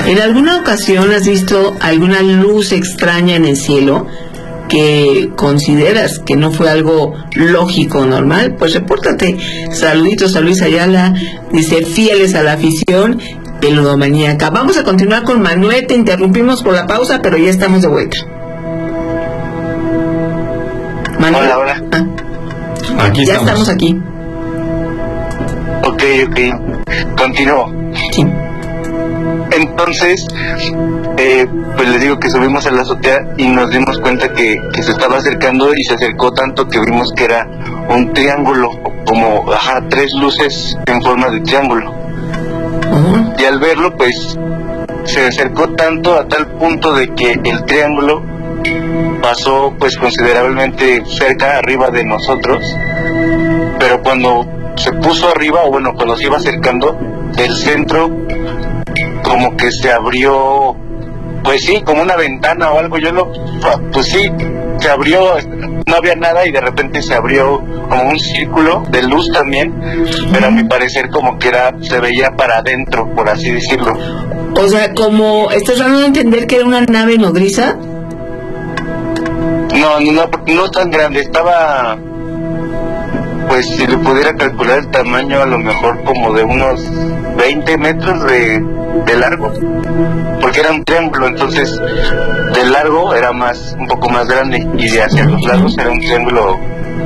¿En alguna ocasión has visto alguna luz extraña en el cielo que consideras que no fue algo lógico o normal? Pues repórtate. Saluditos a Luis Ayala, dice fieles a la afición peludomaníaca. Vamos a continuar con Manuel, te interrumpimos por la pausa, pero ya estamos de vuelta. Manuel. Hola, hola. Aquí ya estamos aquí. Ok. Continúo. Sí. Entonces, pues les digo que subimos a la azotea y nos dimos cuenta que se estaba acercando, y se acercó tanto que vimos que era un triángulo, como 3 luces en forma de triángulo. Y al verlo, pues se acercó tanto a tal punto de que el triángulo pasó pues considerablemente cerca, arriba de nosotros, pero cuando se puso arriba, o bueno, cuando se iba acercando, el centro como que se abrió, pues sí, como una ventana o algo. Pues sí, se abrió, no había nada, y de repente se abrió como un círculo de luz también, pero a mi parecer como que se veía para adentro, por así decirlo. O sea, como estás dando a entender que era una nave nodriza. No tan grande, estaba, pues si le pudiera calcular el tamaño, a lo mejor como de unos 20 metros de largo, porque era un triángulo. Entonces de largo era un poco más grande, y de hacia los lados era un triángulo,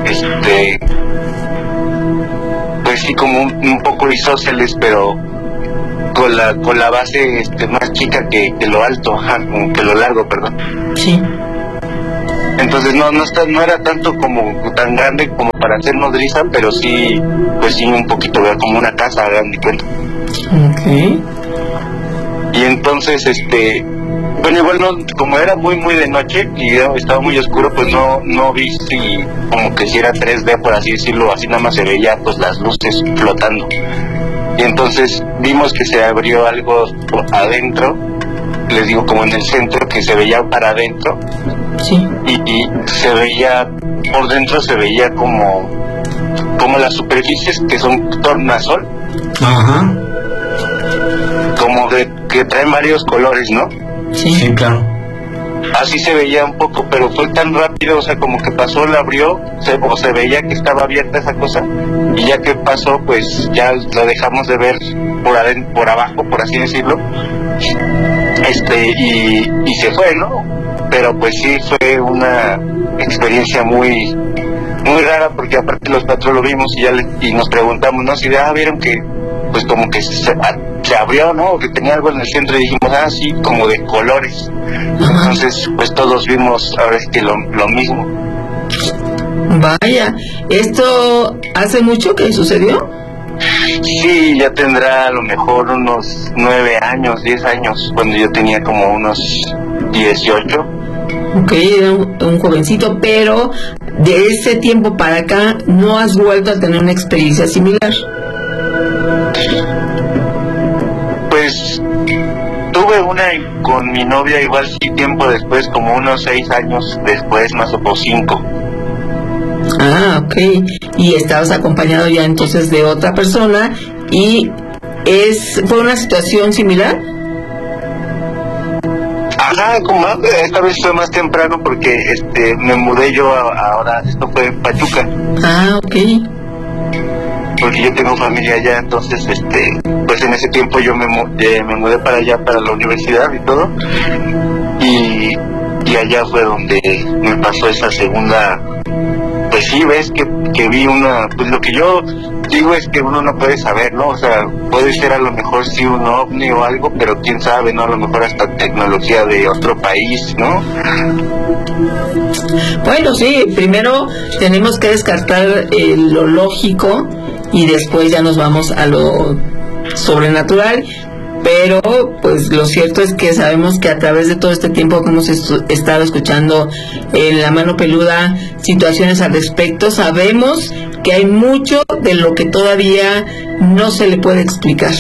pues sí, como un poco isósceles, pero con la base más chica que lo alto, como que lo largo, perdón. Sí. Entonces no era tanto como tan grande como para ser nodriza, pero sí, pues sí, un poquito, como una casa, hagan de cuenta. Okay. Y entonces, bueno, igual como era muy de noche y estaba muy oscuro, pues no vi como que si era 3D, por así decirlo, así nada más se veía pues las luces flotando. Y entonces vimos que se abrió algo adentro, les digo, como en el centro, que se veía para adentro. Sí. Y se veía, por dentro se veía como las superficies que son tornasol. Ajá. Como que traen varios colores, ¿no? Sí, claro. Así se veía un poco, pero fue tan rápido, o sea, como que pasó, la abrió, se veía que estaba abierta esa cosa, y ya que pasó, pues ya lo dejamos de ver por abajo, por así decirlo, y se fue, ¿no? Pero pues sí fue una experiencia muy rara, porque aparte los cuatro lo vimos y nos preguntamos, ¿no? Si vieron que pues como que se abrió, ¿no? O que tenía algo en el centro, y dijimos, sí, como de colores. Entonces pues todos vimos ahora es que lo mismo. Vaya, ¿esto hace mucho que sucedió? Sí, ya tendrá a lo mejor unos 9 años, 10 años, cuando yo tenía como unos 18. Ok, era un jovencito, pero de ese tiempo para acá no has vuelto a tener una experiencia similar. Pues tuve una con mi novia, igual sí, tiempo después, como unos 6 años después, más o menos 5. Ah, ok. Y estabas acompañado ya entonces de otra persona, y ¿fue una situación similar? Ajá, como esta vez fue más temprano, porque me mudé yo ahora, esto fue en Pachuca. Ah, ok. Porque yo tengo familia allá, entonces pues en ese tiempo yo me mudé para allá, para la universidad y todo, y allá fue donde me pasó esa segunda. Pues sí, ves que vi pues lo que yo digo es que uno no puede saber, ¿no? O sea, puede ser a lo mejor sí un ovni o algo, pero quién sabe, ¿no? A lo mejor hasta tecnología de otro país, ¿no? Bueno, sí, primero tenemos que descartar lo lógico, y después ya nos vamos a lo sobrenatural. Pero pues lo cierto es que sabemos que a través de todo este tiempo que hemos estado escuchando en La Mano Peluda situaciones al respecto, sabemos que hay mucho de lo que todavía no se le puede explicar.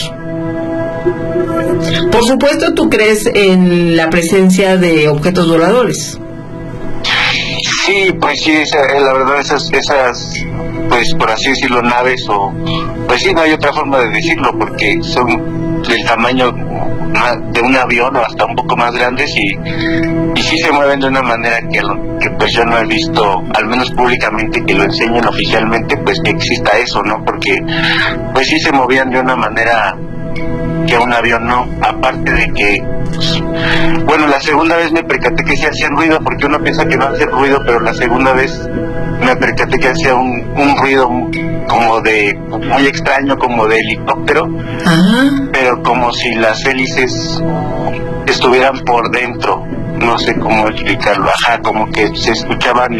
Por supuesto, ¿tú crees en la presencia de objetos voladores? Sí, pues sí, la verdad esas pues por así decirlo, naves, o pues sí, no hay otra forma de decirlo, porque son del tamaño de un avión o hasta un poco más grandes y sí se mueven de una manera que pues yo no he visto, al menos públicamente, que lo enseñen oficialmente, pues que exista eso, ¿no? Porque pues sí se movían de una manera que un avión no, aparte de que bueno, la segunda vez me percaté que sí hacían ruido, porque uno piensa que no hace ruido, pero la segunda vez me percaté que hacía un ruido como de, muy extraño, como de helicóptero. Ajá. Pero como si las hélices estuvieran por dentro, no sé cómo explicarlo, ajá, como que se escuchaban.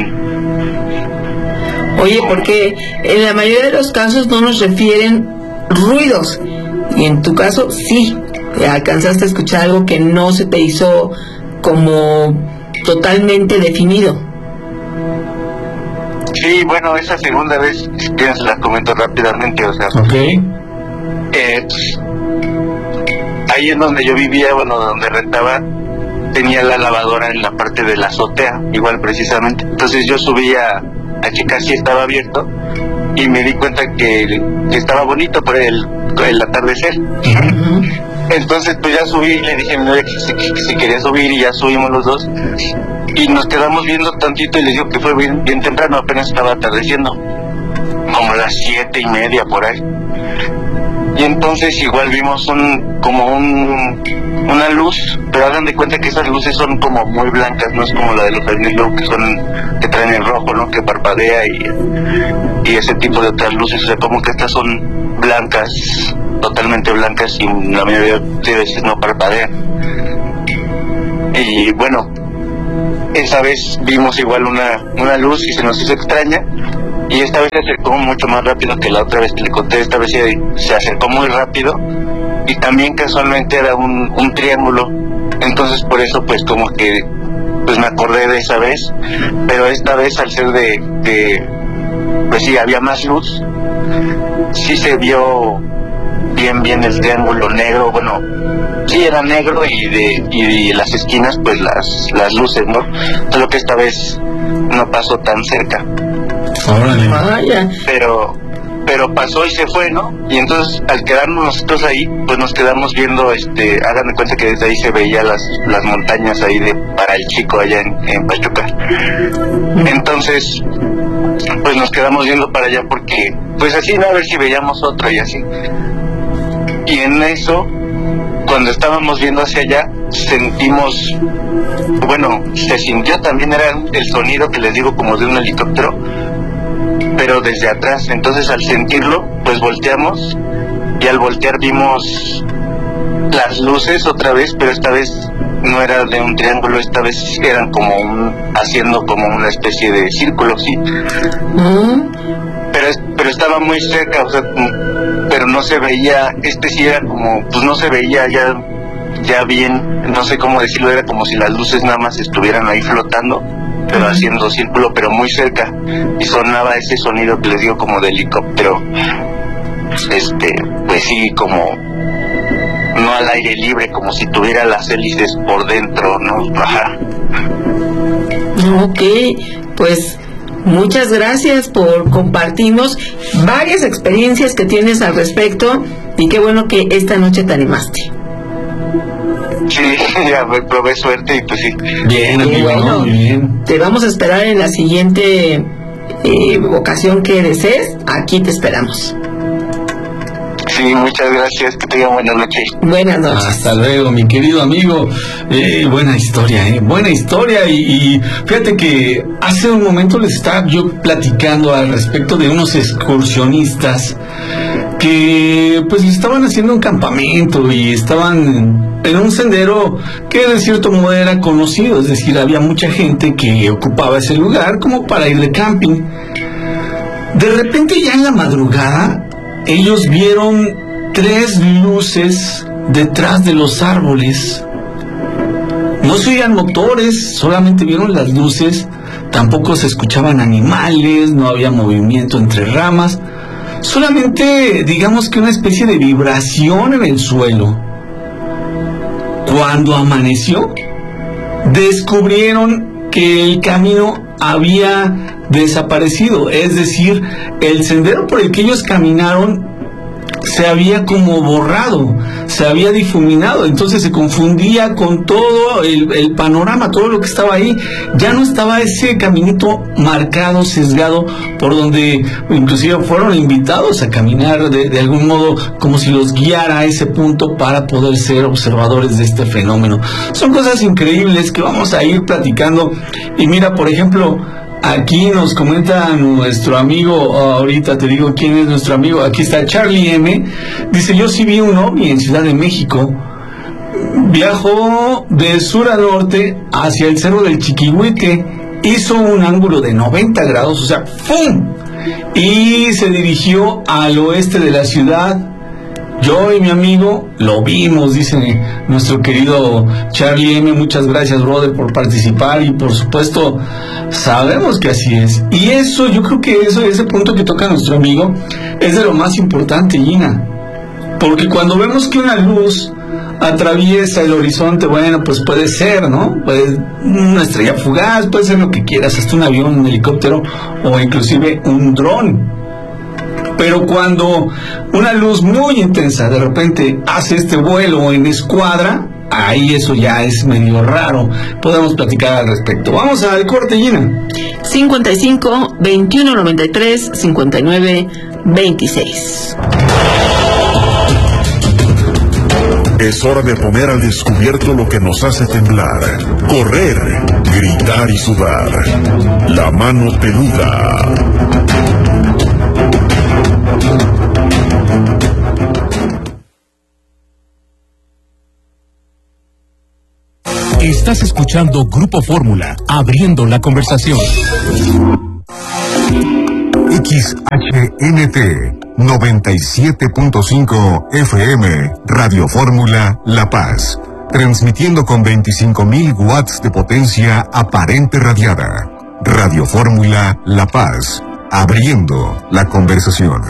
Oye, porque en la mayoría de los casos no nos refieren ruidos, y en tu caso sí, alcanzaste a escuchar algo que no se te hizo como totalmente definido. Sí, bueno, esa segunda vez, si quieres la comento rápidamente, o sea, okay. Ahí en donde yo vivía, bueno, donde rentaba, tenía la lavadora en la parte de la azotea, igual precisamente. Entonces yo subía a checar si estaba abierto y me di cuenta que estaba bonito por el atardecer. Uh-huh. Entonces pues ya subí y le dije a mi novia que si quería subir, y ya subimos los dos y nos quedamos viendo tantito y les digo que fue bien temprano, apenas estaba atardeciendo, como las 7:30 por ahí. Y entonces igual vimos una luz, pero hagan de cuenta que esas luces son como muy blancas, no es como la de los avenidos que traen el rojo, ¿no? Que parpadea y ese tipo de otras luces, o sea, como que estas son blancas, totalmente blancas, y la mayoría de veces no parpadean. Y bueno, esa vez vimos igual una luz y se nos hizo extraña. Y esta vez se acercó mucho más rápido que la otra vez que le conté. Esta vez se acercó muy rápido y también casualmente era un triángulo. Entonces por eso pues como que pues me acordé de esa vez. Pero esta vez al ser pues sí, había más luz, sí se vio bien el triángulo negro. Bueno, sí era negro y las esquinas pues las luces, ¿no? Solo que esta vez no pasó tan cerca. Vaya. Pero pasó y se fue, ¿no? Y entonces al quedarnos nosotros ahí, pues nos quedamos viendo, hagan de cuenta que desde ahí se veía las montañas ahí para el Chico allá en Pachuca. Entonces pues nos quedamos viendo para allá porque pues así, ¿no? A ver si veíamos otro y así. Y en eso, cuando estábamos viendo hacia allá, sentimos, bueno, se sintió también, era el sonido que les digo como de un helicóptero, pero desde atrás. Entonces al sentirlo pues volteamos y al voltear vimos las luces otra vez, pero esta vez no era de un triángulo, esta vez eran haciendo como una especie de círculo, ¿sí? Pero estaba muy cerca, o sea, pero no se veía, sí era como, pues no se veía ya bien, no sé cómo decirlo, era como si las luces nada más estuvieran ahí flotando, pero haciendo círculo, pero muy cerca, y sonaba ese sonido que les digo como de helicóptero, pues sí, como no al aire libre, como si tuviera las hélices por dentro, ¿no? Ajá. Ok, pues muchas gracias por compartirnos varias experiencias que tienes al respecto, y qué bueno que esta noche te animaste. Sí, ya me probé suerte y pues sí. Bien, amigo, bueno, muy bien. Te vamos a esperar en la siguiente ocasión que desees. Aquí te esperamos. Sí, muchas gracias, que tengan buenas noches. Buenas noches. Hasta luego, mi querido amigo. Buena historia, y fíjate que hace un momento les estaba yo platicando al respecto de unos excursionistas que pues estaban haciendo un campamento y estaban en un sendero que de cierto modo era conocido, es decir, había mucha gente que ocupaba ese lugar como para ir de camping. De repente, ya en la madrugada, ellos vieron 3 luces detrás de los árboles. No se oían motores, solamente vieron las luces. Tampoco se escuchaban animales, no había movimiento entre ramas, solamente, digamos que una especie de vibración en el suelo. Cuando amaneció, descubrieron que el camino había desaparecido, es decir, el sendero por el que ellos caminaron se había como borrado, se había difuminado, entonces se confundía con todo el panorama, todo lo que estaba ahí. Ya no estaba ese caminito marcado, sesgado, por donde inclusive fueron invitados a caminar de algún modo, como si los guiara a ese punto para poder ser observadores de este fenómeno. Son cosas increíbles que vamos a ir platicando. Y mira, por ejemplo, aquí nos comenta nuestro amigo, ahorita te digo quién es nuestro amigo, aquí está Charlie M, dice: yo sí vi un ovni en Ciudad de México, viajó de sur a norte hacia el Cerro del Chiquihuite, hizo un ángulo de 90 grados, o sea, ¡pum!, y se dirigió al oeste de la ciudad. Yo y mi amigo lo vimos, dice nuestro querido Charlie M. Muchas gracias, brother, por participar, y por supuesto sabemos que así es. Y eso, yo creo que ese punto que toca nuestro amigo es de lo más importante, Gina, porque cuando vemos que una luz atraviesa el horizonte, bueno, pues puede ser, ¿no? Puede una estrella fugaz, puede ser lo que quieras, hasta un avión, un helicóptero o inclusive un dron. Pero cuando una luz muy intensa de repente hace este vuelo en escuadra, ahí eso ya es medio raro. Podemos platicar al respecto. Vamos al corte, Gina. 55 21 93 59 26. Es hora de poner al descubierto lo que nos hace temblar, correr, gritar y sudar. La mano peluda. Estás escuchando Grupo Fórmula, abriendo la conversación. XHNT 97.5 FM, Radio Fórmula La Paz, transmitiendo con 25.000 watts de potencia aparente radiada. Radio Fórmula La Paz, abriendo la conversación.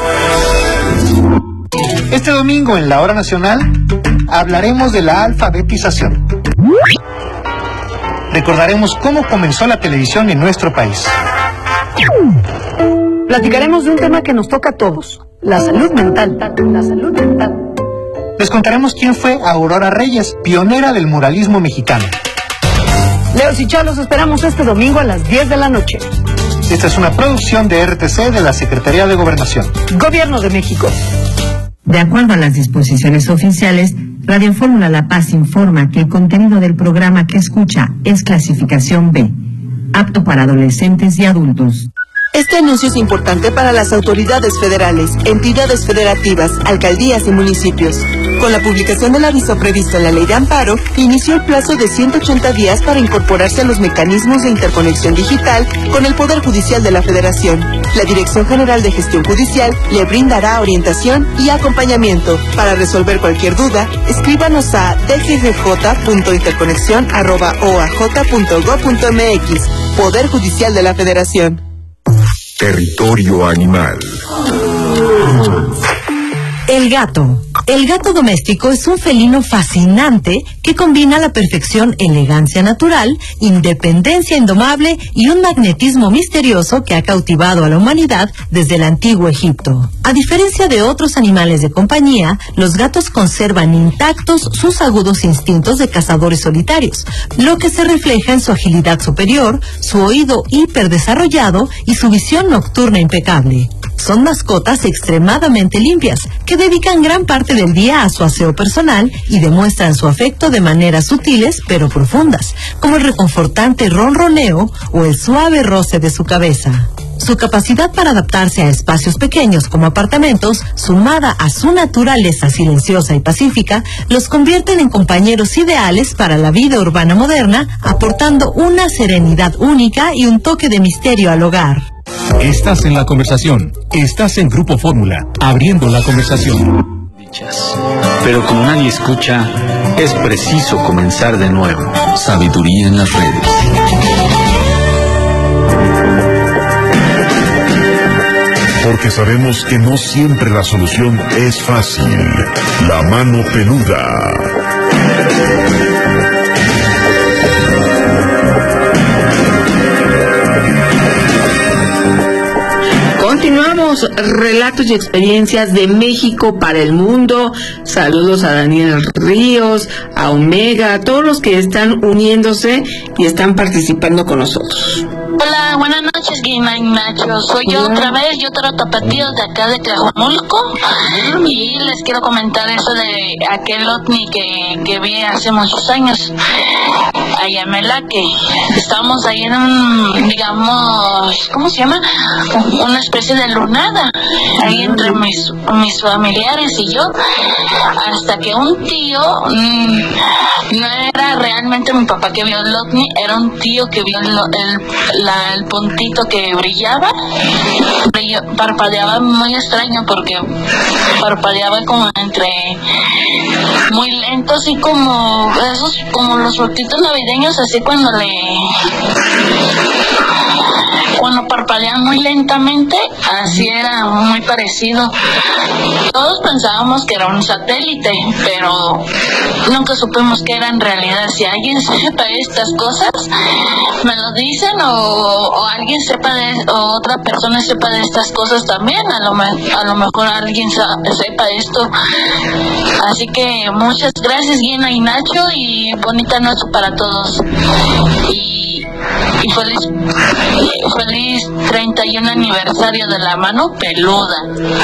Este domingo en la Hora Nacional hablaremos de la alfabetización. Recordaremos cómo comenzó la televisión en nuestro país. Platicaremos de un tema que nos toca a todos, la salud mental. La salud mental. Les contaremos quién fue Aurora Reyes, pionera del muralismo mexicano. Leos y Chalos esperamos este domingo a las 10 de la noche. Esta es una producción de RTC de la Secretaría de Gobernación. Gobierno de México. De acuerdo a las disposiciones oficiales, Radio Fórmula La Paz informa que el contenido del programa que escucha es clasificación B, apto para adolescentes y adultos. Este anuncio es importante para las autoridades federales, entidades federativas, alcaldías y municipios. Con la publicación del aviso previsto en la Ley de Amparo, inició el plazo de 180 días para incorporarse a los mecanismos de interconexión digital con el Poder Judicial de la Federación. La Dirección General de Gestión Judicial le brindará orientación y acompañamiento. Para resolver cualquier duda, escríbanos a dggj.interconexión@oaj.gov.mx. Poder Judicial de la Federación. Territorio animal. El gato. El gato doméstico es un felino fascinante que combina a la perfección elegancia natural, independencia indomable y un magnetismo misterioso que ha cautivado a la humanidad desde el antiguo Egipto. A diferencia de otros animales de compañía, los gatos conservan intactos sus agudos instintos de cazadores solitarios, lo que se refleja en su agilidad superior, su oído hiperdesarrollado y su visión nocturna impecable. Son mascotas extremadamente limpias, que dedican gran parte del día a su aseo personal y demuestran su afecto de maneras sutiles pero profundas, como el reconfortante ronroneo o el suave roce de su cabeza. Su capacidad para adaptarse a espacios pequeños como apartamentos, sumada a su naturaleza silenciosa y pacífica, los convierten en compañeros ideales para la vida urbana moderna, aportando una serenidad única y un toque de misterio al hogar. Estás en la conversación. Estás en Grupo Fórmula, abriendo la conversación. Pero como nadie escucha, es preciso comenzar de nuevo. Sabiduría en las redes. Porque sabemos que no siempre la solución es fácil. La mano peluda. Continuamos tenemos relatos y experiencias de México para el mundo. Saludos a Daniel Ríos, a Omega, a todos los que están uniéndose y están participando con nosotros. Hola, buenas noches, Guina y Nacho. Soy yo otra vez, yo otro tapatío de acá de Tlajomulco. Y les quiero comentar eso de aquel ovni que vi hace muchos años. Allá en Melaque. Estábamos ahí en un, digamos, ¿cómo se llama? Una especie de lunada. Ahí entre mis familiares y yo. Hasta que un tío, no era realmente mi papá que vio el ovni, era un tío que vio el puntito que brillaba, parpadeaba muy extraño porque parpadeaba como entre muy lento, así como esos, como los foquitos navideños, así cuando parpadean muy lentamente, así era muy parecido. Todos pensábamos que era un satélite, pero nunca supimos que era en realidad. Si alguien sepa estas cosas, me lo dicen, o alguien sepa o otra persona sepa de estas cosas también, a lo mejor alguien sepa esto. Así que muchas gracias, Gina y Nacho, y bonita noche para todos. Y feliz 31 aniversario de la mano peluda.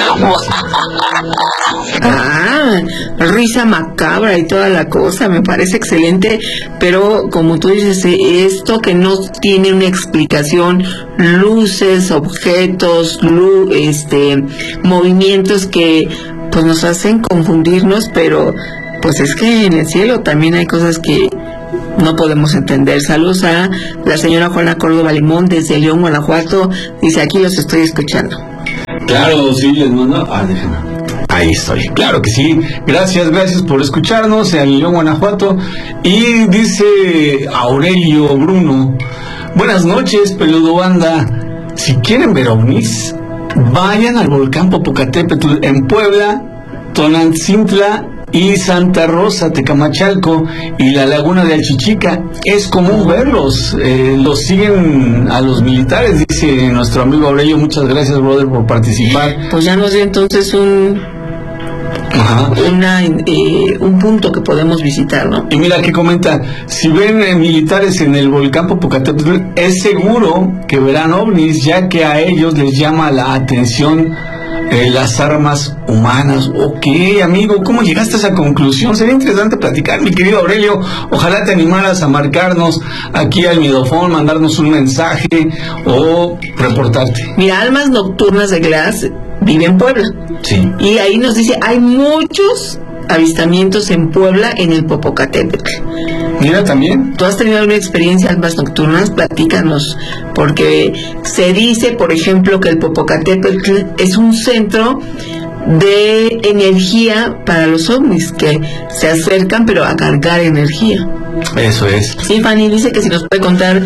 Risa macabra y toda la cosa, me parece excelente, pero como tú dices, esto que no tiene una explicación, luces, objetos, movimientos que pues nos hacen confundirnos, pero pues es que en el cielo también hay cosas que no podemos entender. Saludos a la señora Juana Córdoba Limón desde León, Guanajuato. Dice, aquí los estoy escuchando. Claro, sí, les mando. Déjame. Ahí estoy, claro que sí. Gracias por escucharnos en León, Guanajuato. Y dice Aurelio Bruno, buenas noches, peludo banda. Si quieren ver ovnis, vayan al volcán Popocatépetl en Puebla, Tonantzintla y Santa Rosa, Tecamachalco y la laguna de Achichica. Es común verlos, los siguen a los militares, dice nuestro amigo Aurelio. Muchas gracias, brother, por participar. Pues ya nos dio entonces un punto que podemos visitar, ¿no? Y mira que comenta, si ven militares en el volcán Popocatépetl, es seguro que verán ovnis, ya que a ellos les llama la atención las armas humanas. Ok, amigo, ¿cómo llegaste a esa conclusión? Sería interesante platicar, mi querido Aurelio. Ojalá te animaras a marcarnos aquí al Midofón, mandarnos un mensaje o reportarte. Mira, Almas Nocturnas de Glass vive en Puebla. Sí. Y ahí nos dice, hay muchos avistamientos en Puebla en el Popocatépetl. Mira, también. ¿Tú has tenido alguna experiencia en Almas Nocturnas? Platícanos, porque se dice, por ejemplo, que el Popocatépetl es un centro de energía para los ovnis, que se acercan pero a cargar energía. Eso es. Sí, Fanny dice que si nos puede contar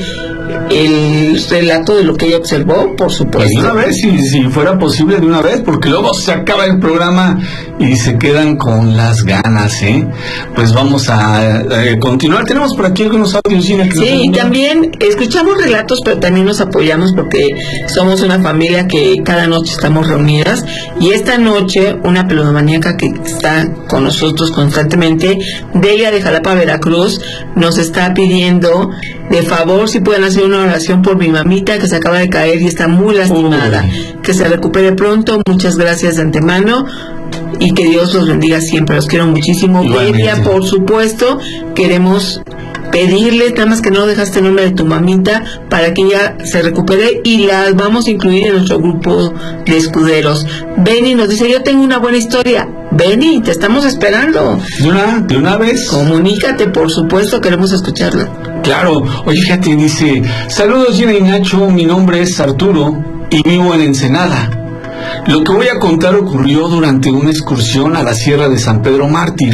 el relato de lo que ella observó, por supuesto. Pues de una vez, si fuera posible, de una vez, porque luego se acaba el programa y se quedan con las ganas, ¿eh? Pues vamos a continuar. Tenemos por aquí algunos audios. Sí, y también escuchamos relatos, pero también nos apoyamos porque somos una familia que cada noche estamos reunidas. Y esta noche, una peludomaníaca que está con nosotros constantemente, Delia de Jalapa, Veracruz, nos está pidiendo de favor si pueden hacer una oración por mi mamita que se acaba de caer y está muy lastimada. Que se recupere pronto. Muchas gracias de antemano y que Dios los bendiga siempre. Los quiero muchísimo. Delia, por supuesto, queremos pedirle, nada más que no dejaste el nombre de tu mamita para que ella se recupere y la vamos a incluir en nuestro grupo de escuderos. Benny nos dice, yo tengo una buena historia. Benny, te estamos esperando. De una vez. Comunícate, por supuesto, queremos escucharla. Claro. Oye, fíjate, dice, saludos Gina y Nacho, mi nombre es Arturo y vivo en Ensenada. Lo que voy a contar ocurrió durante una excursión a la Sierra de San Pedro Mártir.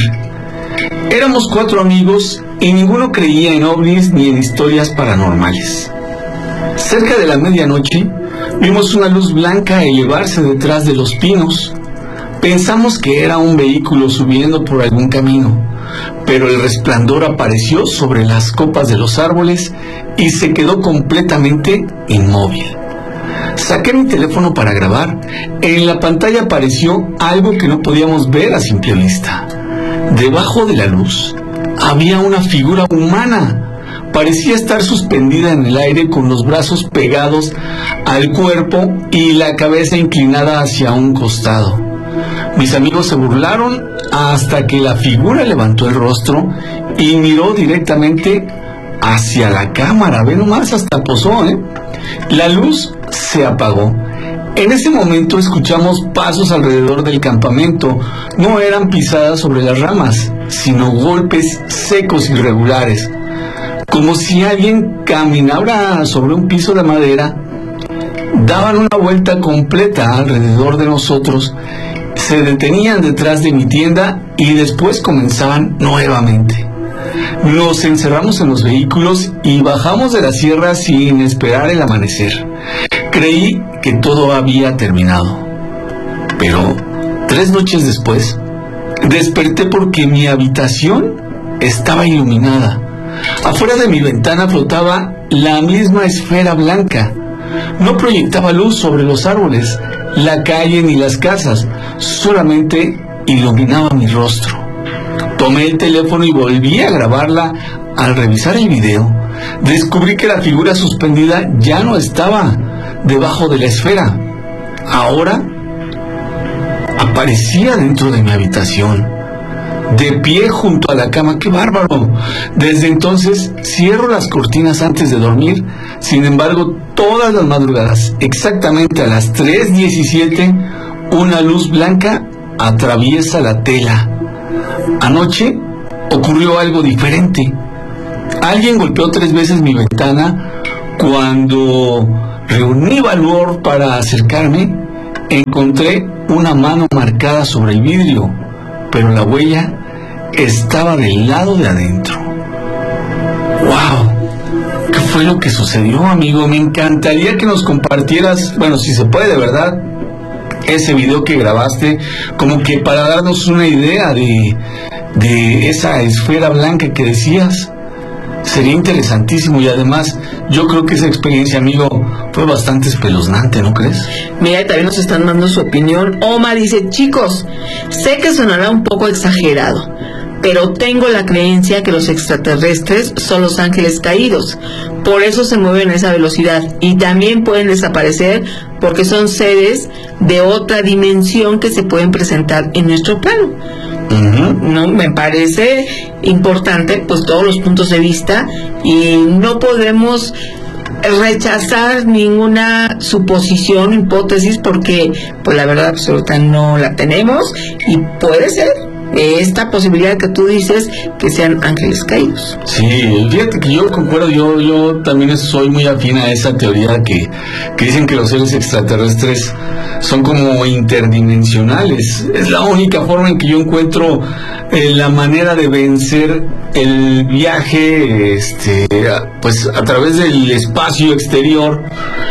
Éramos 4 amigos y ninguno creía en ovnis ni en historias paranormales. Cerca de la medianoche, vimos una luz blanca elevarse detrás de los pinos. Pensamos que era un vehículo subiendo por algún camino, pero el resplandor apareció sobre las copas de los árboles y se quedó completamente inmóvil. Saqué mi teléfono para grabar. En la pantalla apareció algo que no podíamos ver a simple vista. Debajo de la luz había una figura humana. Parecía estar suspendida en el aire con los brazos pegados al cuerpo y la cabeza inclinada hacia un costado. Mis amigos se burlaron hasta que la figura levantó el rostro y miró directamente hacia la cámara. Ve nomás, hasta posó, ¿eh? La luz se apagó. En ese momento escuchamos pasos alrededor del campamento. No eran pisadas sobre las ramas, sino golpes secos y regulares, como si alguien caminara sobre un piso de madera. Daban una vuelta completa alrededor de nosotros, se detenían detrás de mi tienda y después comenzaban nuevamente. Nos encerramos en los vehículos y bajamos de la sierra sin esperar el amanecer. Creí que todo había terminado, pero 3 noches después desperté porque mi habitación estaba iluminada. Afuera de mi ventana flotaba la misma esfera blanca. No proyectaba luz sobre los árboles, la calle ni las casas, solamente iluminaba mi rostro. Tomé el teléfono y volví a grabarla. Al revisar el video, descubrí que la figura suspendida ya no estaba debajo de la esfera. Ahora aparecía dentro de mi habitación, de pie junto a la cama. ¡Qué bárbaro! Desde entonces cierro las cortinas antes de dormir. Sin embargo, todas las madrugadas, exactamente a las 3:17, una luz blanca atraviesa la tela. Anoche ocurrió algo diferente. Alguien golpeó 3 veces mi ventana. Cuando reuní valor para acercarme, encontré una mano marcada sobre el vidrio, pero la huella estaba del lado de adentro. ¡Wow! ¿Qué fue lo que sucedió, amigo? Me encantaría que nos compartieras, bueno, si se puede, de verdad, ese video que grabaste, como que para darnos una idea de esa esfera blanca que decías. Sería interesantísimo, y además yo creo que esa experiencia, amigo, fue bastante espeluznante, ¿no crees? Mira, también nos están dando su opinión. Oma dice: chicos, sé que sonará un poco exagerado, pero tengo la creencia que los extraterrestres son los ángeles caídos. Por eso se mueven a esa velocidad, y también pueden desaparecer porque son seres de otra dimensión que se pueden presentar en nuestro plano. No, me parece importante pues todos los puntos de vista, y no podemos rechazar ninguna suposición, hipótesis, porque pues la verdad absoluta no la tenemos, y puede ser esta posibilidad que tú dices que sean ángeles caídos. Sí, fíjate que yo concuerdo, yo también soy muy afín a esa teoría que dicen que los seres extraterrestres son como interdimensionales. Es la única forma en que yo encuentro la manera de vencer el viaje pues a través del espacio exterior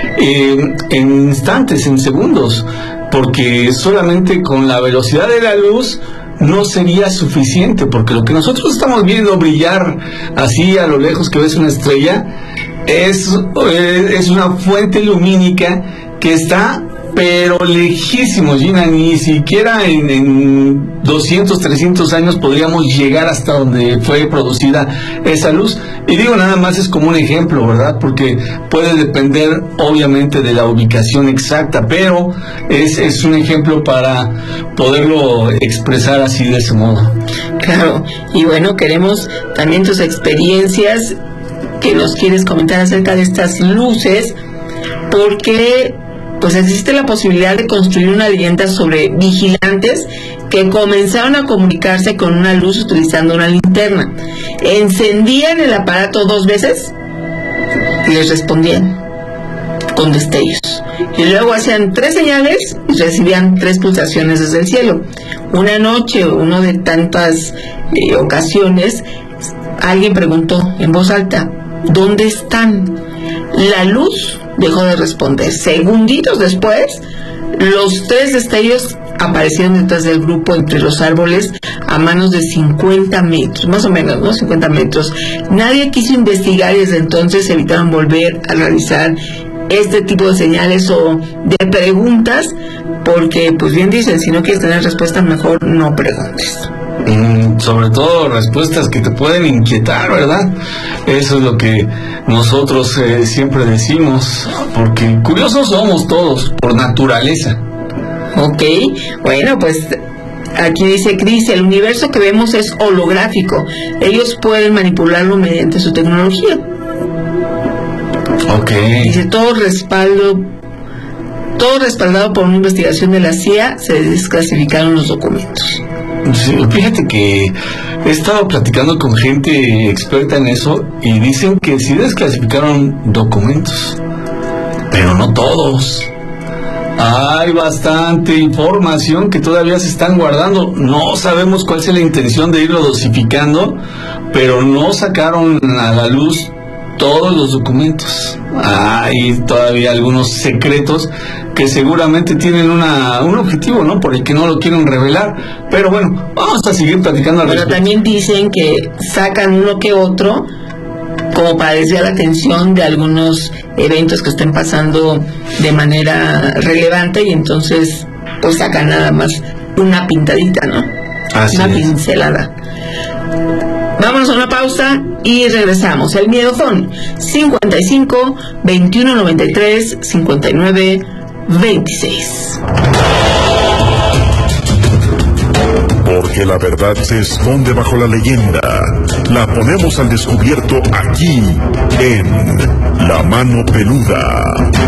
en instantes, en segundos, porque solamente con la velocidad de la luz no sería suficiente, porque lo que nosotros estamos viendo brillar así a lo lejos, que ves una estrella, es una fuente lumínica que está pero lejísimo, Gina. Ni siquiera en 200, 300 años podríamos llegar hasta donde fue producida esa luz. Y digo, nada más es como un ejemplo, ¿verdad? Porque puede depender obviamente de la ubicación exacta, pero es un ejemplo para poderlo expresar así, de ese modo. Claro, y bueno, queremos también tus experiencias que nos quieres comentar acerca de estas luces, porque pues existe la posibilidad de construir una leyenda sobre vigilantes que comenzaron a comunicarse con una luz utilizando una linterna. Encendían el aparato 2 veces y les respondían con destellos. Y luego hacían 3 señales y recibían 3 pulsaciones desde el cielo. Una noche, uno de tantas ocasiones, alguien preguntó en voz alta: ¿dónde están? La luz dejó de responder. Segunditos después, los 3 destellos aparecieron detrás del grupo entre los árboles a menos de 50 metros, más o menos, ¿no? 50 metros. Nadie quiso investigar y desde entonces evitaron volver a realizar este tipo de señales o de preguntas, porque pues bien dicen, si no quieres tener respuesta, mejor no preguntes. Sobre todo respuestas que te pueden inquietar, ¿verdad? Eso es lo que nosotros siempre decimos, porque curiosos somos todos, por naturaleza. Ok, bueno, pues aquí dice Cris, el universo que vemos es holográfico. Ellos pueden manipularlo mediante su tecnología. Ok. Dice, todo respaldado por una investigación de la CIA, se desclasificaron los documentos. Sí, fíjate que he estado platicando con gente experta en eso y dicen que sí desclasificaron documentos, pero no todos. Hay bastante información que todavía se están guardando. No sabemos cuál es la intención de irlo dosificando, pero no sacaron a la luz todos los documentos. Hay todavía algunos secretos que seguramente tienen un objetivo, ¿no? Por el que no lo quieren revelar. Pero bueno, vamos a seguir platicando al respecto. Pero también dicen que sacan uno que otro como para desviar la atención de algunos eventos que estén pasando de manera relevante, y entonces pues sacan nada más una pintadita, ¿no? Así una es. pincelada. Vámonos a una pausa y regresamos. El Miedofón 55 21 93 59 26. Porque la verdad se esconde bajo la leyenda. La ponemos al descubierto aquí en La Mano Peluda.